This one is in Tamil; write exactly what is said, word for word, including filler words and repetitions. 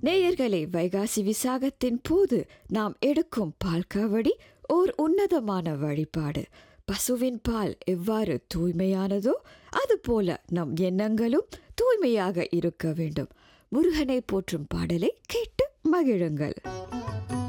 நேயர்களே, வைகாசி விசாகத்தின் போது நாம் எடுக்கும் பால் காவடி ஓர் உன்னதமான வழிபாடு. பசுவின் பால் எவ்வாறு தூய்மையானதோ அதுபோல நம் எண்ணங்களும் தூய்மையாக இருக்க வேண்டும். முருகனை போற்றும் பாடலை கேட்டு மகிழுங்கள்.